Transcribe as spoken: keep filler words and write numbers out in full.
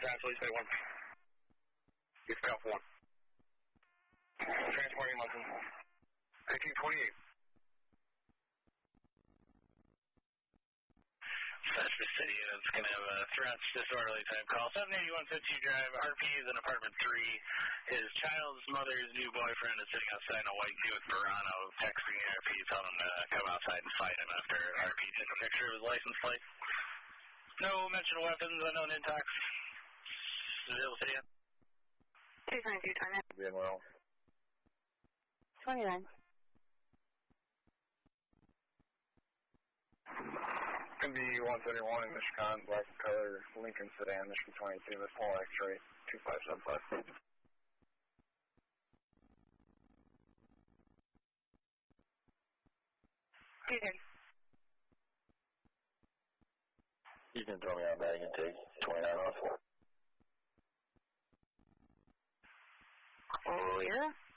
Translate, say one. It's Alpha one. Transporting Munson. eighteen twenty-eight. Cesar City, it's going to have a threats disorderly type call. seven eighty-one fifty Drive, R P is in apartment three. His child's mother's new boyfriend is sitting outside in a white Buick Verano texting R P, telling him to come outside and fight him after R P took a picture of his license plate. No mention of weapons, unknown intox. Zero City. two twenty-two, twenty-nine. Being well. twenty-nine. Could be one seventy-one in Michigan, black color, Lincoln sedan, Michigan twenty-two, with Paul X-ray, two five seven five. Ethan. You can throw me out bag and take twenty-nine off. Oh, yeah?